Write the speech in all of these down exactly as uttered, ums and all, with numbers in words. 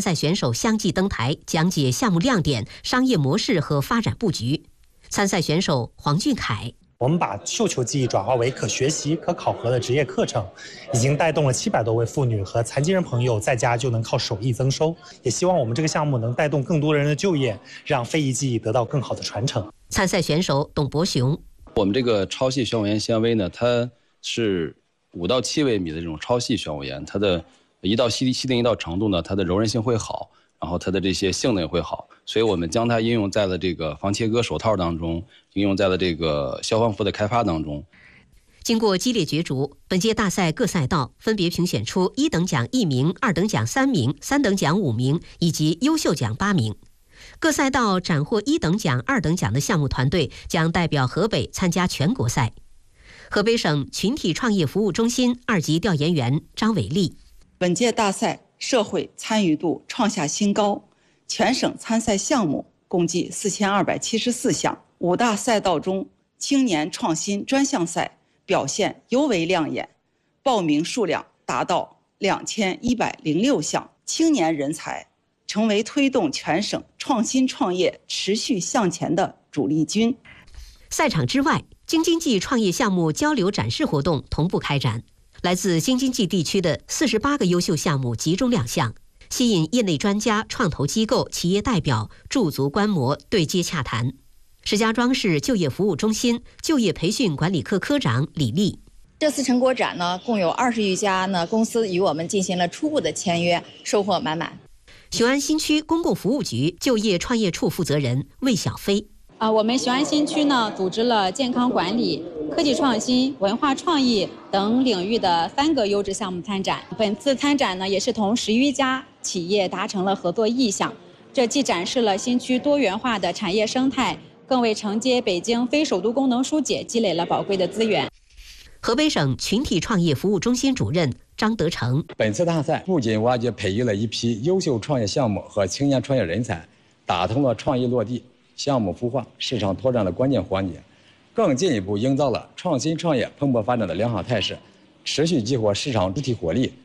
赛选手相继登台，讲解项目亮点、商业模式和发展布局。参赛选手黄俊凯。 我们把绣球技艺转化为可学习、可考核的职业课程，已经带动了七百多位妇女和残疾人朋友在家就能靠手艺增收。也希望我们这个项目能带动更多人的就业，让非遗技艺得到更好的传承。 参赛选手董博雄， 我们这个超细玄武岩纤维呢，它是五到七微米的这种超细玄武岩，它的一到稀稀定一到程度呢，它的柔韧性会好，然后它的这些性能也会好，所以我们将它应用在了这个防切割手套当中，应用在了这个消防服的开发当中。 经过激烈角逐，本届大赛各赛道分别评选出一等奖一名、二等奖三名、三等奖五名以及优秀奖八名。各赛道斩获一等奖、二等奖的项目团队将代表河北参加全国赛。河北省群体创业服务中心二级调研员张伟丽， 本届大赛社会参与度创下新高，全省参赛项目共计四千二百七十四项，五大赛道中青年创新专项赛表现尤为亮眼，报名数量达到两千一百零六项，青年人才成为推动全省创新创业持续向前的主力军。 赛场之外，京津冀创业项目交流展示活动同步开展，来自京津冀地区的四十八个优秀项目集中亮相，吸引业内专家、创投机构、企业代表驻足观摩、对接洽谈。石家庄市就业服务中心就业培训管理科科长李丽， 这次成果展呢，共有二十余家呢公司与我们进行了初步的签约，收获满满。 雄安新区公共服务局就业创业处负责人魏小飞。 啊，我们雄安新区呢，组织了健康管理、科技创新、文化创意等领域的三个优质项目参展。本次参展呢，也是同十余家企业达成了合作意向，这既展示了新区多元化的产业生态，更为承接北京非首都功能疏解积累了宝贵的资源。 河北省群体创业服务中心主任张德成， 本次大赛不仅挖掘培育了一批优秀创业项目和青年创业人才，打通了创意落地、项目孵化、市场拓展的关键环节，更进一步营造了创新创业蓬勃发展的良好态势，持续激活市场主体活力。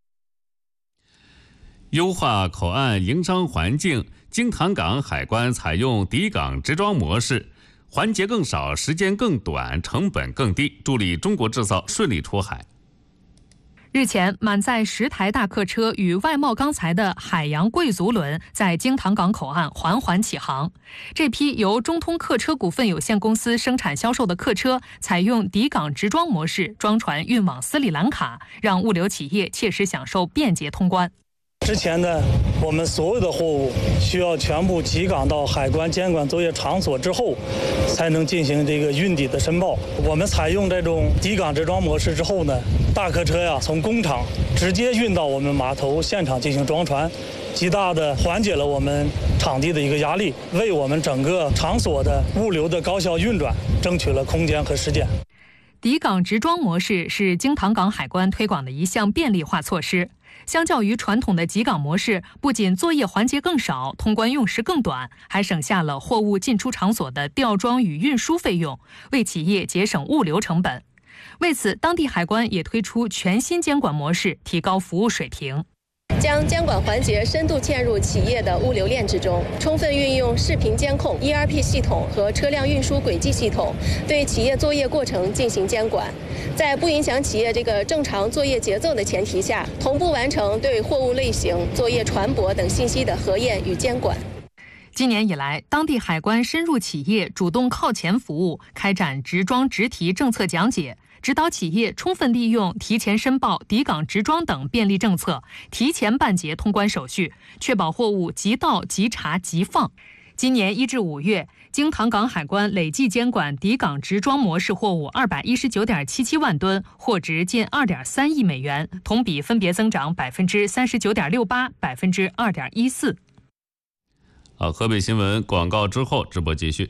优化口岸营商环境，京唐港海关采用抵港直装模式，环节更少，时间更短，成本更低，助力中国制造顺利出海。 日前，满载十台大客车与外贸钢材的海洋贵族轮在京唐港口岸缓缓起航。这批由中通客车股份有限公司生产销售的客车，采用抵港直装模式装船运往斯里兰卡，让物流企业切实享受便捷通关。 之前呢，我们所有的货物需要全部集港到海关监管作业场所之后，才能进行这个运抵的申报。我们采用这种抵港直装模式之后呢，大客车呀从工厂直接运到我们码头现场进行装船，极大的缓解了我们场地的一个压力，为我们整个场所的物流的高效运转争取了空间和时间。 抵港直装模式是京唐港海关推广的一项便利化措施。相较于传统的集港模式，不仅作业环节更少，通关用时更短，还省下了货物进出场所的吊装与运输费用，为企业节省物流成本。为此，当地海关也推出全新监管模式，提高服务水平。 将监管环节深度嵌入企业的物流链之中，充分运用视频监控、E R P 系统和车辆运输轨迹系统，对企业作业过程进行监管，在不影响企业这个正常作业节奏的前提下，同步完成对货物类型、作业船舶等信息的核验与监管。 今年以来，当地海关深入企业，主动靠前服务，开展直装直提政策讲解，指导企业充分利用提前申报、抵港直装等便利政策，提前办结通关手续，确保货物即到即查即放。今年一至五月，京唐港海关累计监管抵港直装模式货物二百一十九点七七万吨，货值近二点三亿美元，同比分别增长百分之三十九点六八、百分之二点一四。 好，河北新闻广告之后，直播继续。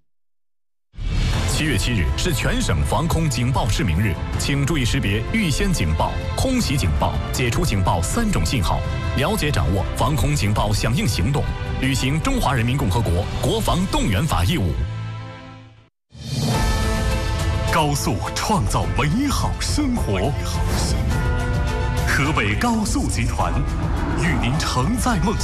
七月七日是全省防空警报示明日，请注意识别预先警报、空袭警报、解除警报三种信号，了解掌握防空警报响应行动，履行中华人民共和国国防动员法义务。高速创造美好生活，河北高速集团与您承载梦想。